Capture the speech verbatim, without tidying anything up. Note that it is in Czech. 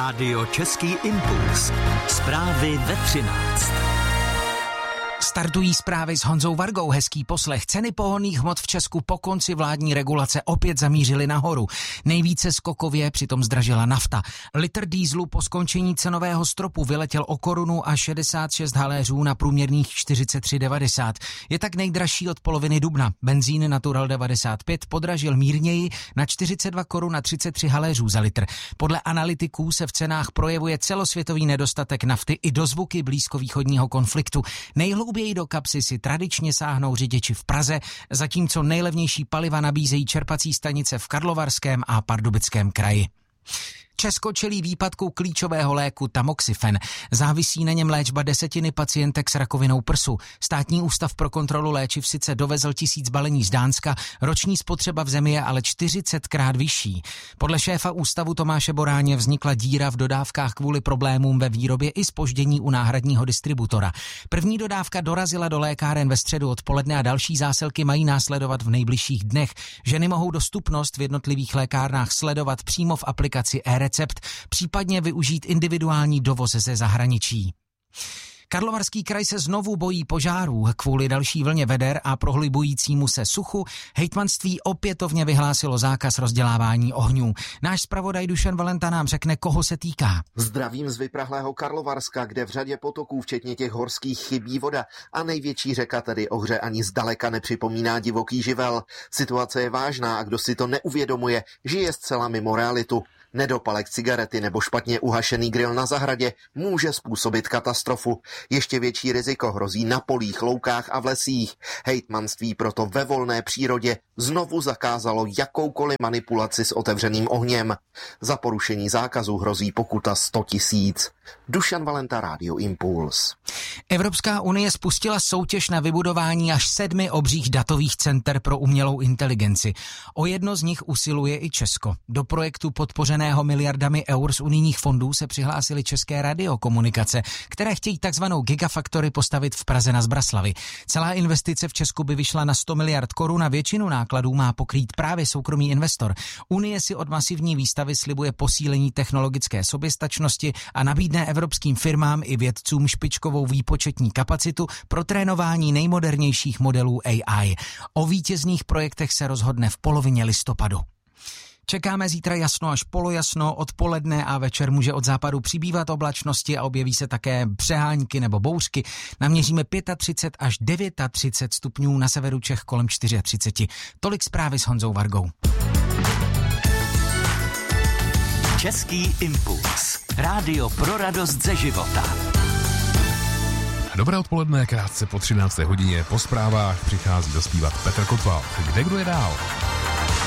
Rádio Český impuls. Zprávy ve třináct. Startují zprávy s Honzou Vargou. Hezký poslech. Ceny pohonných hmot v Česku po konci vládní regulace opět zamířily nahoru. Nejvíce skokově přitom zdražila nafta. Litr dýzlu po skončení cenového stropu vyletěl o korunu a šedesát šest haléřů na průměrných čtyřicet tři devadesát. Je tak nejdražší od poloviny dubna. Benzín Natural devadesát pět podražil mírněji na čtyřicet dva korun a třicet tři haléřů za litr. Podle analytiků se v cenách projevuje celosvětový nedostatek nafty i dozvuky blízkovýchodního konfliktu. Nejhlouběji do kapsy si tradičně sáhnou řidiči v Praze, zatímco nejlevnější paliva nabízejí čerpací stanice v Karlovarském a Pardubickém kraji. Česko čelí výpadku klíčového léku Tamoxifen. Závisí na něm léčba desetiny pacientek s rakovinou prsu. Státní ústav pro kontrolu léčiv sice dovezl tisíc balení z Dánska, roční spotřeba v zemi je ale čtyřicetkrát vyšší. Podle šéfa ústavu Tomáše Boráně vznikla díra v dodávkách kvůli problémům ve výrobě i zpoždění u náhradního distributora. První dodávka dorazila do lékáren ve středu odpoledne a další zásilky mají následovat v nejbližších dnech. Ženy mohou dostupnost v jednotlivých lékárnách sledovat přímo v aplikaci e-recept, případně využít individuální dovoz ze zahraničí. Karlovarský kraj se znovu bojí požárů. Kvůli další vlně veder a prohlubujícímu se suchu hejtmanství opětovně vyhlásilo zákaz rozdělávání ohňů. Náš zpravodaj Dušan Valenta nám řekne, koho se týká. Zdravím z vyprahlého Karlovarska, kde v řadě potoků, včetně těch horských, chybí voda a největší řeka tedy Ohře ani zdaleka nepřipomíná divoký živel. Situace je vážná a kdo si to neuvědomuje, žije zcela mimo realitu. Nedopalek cigarety nebo špatně uhašený grill na zahradě může způsobit katastrofu. Ještě větší riziko hrozí na polích, loukách a v lesích. Hejtmanství proto ve volné přírodě znovu zakázalo jakoukoliv manipulaci s otevřeným ohněm. Za porušení zákazu hrozí pokuta sto tisíc. Dušan Valenta, Rádio Impuls. Evropská unie spustila soutěž na vybudování až sedmi obřích datových center pro umělou inteligenci. O jedno z nich usiluje i Česko. Do projektu podpořeného miliardami eur z unijních fondů se přihlásily České radiokomunikace, které chtějí takzvanou Gigafactory postavit v Praze na Zbraslavi. Celá investice v Česku by vyšla na sto miliard korun a většinu nákladů má pokrýt právě soukromý investor. Unie si od masivní výstavy slibuje posílení technologické soběstačnosti a nabídne evropským firmám i vědcům špičkovou výpočetní kapacitu pro trénování nejmodernějších modelů A I. O vítězných projektech se rozhodne v polovině listopadu. Čekáme zítra jasno až polojasno, odpoledne a večer může od západu přibývat oblačnosti a objeví se také přehánky nebo bouřky. Naměříme třicet pět až třicet devět stupňů, na severu Čech kolem třicet čtyři. Tolik zprávy s Honzou Vargou. Český impuls. Rádio pro radost ze života. Dobré odpoledne, krátce po třinácté hodině po zprávách přichází dospívat Petr Kotval. Kde kdo je dál?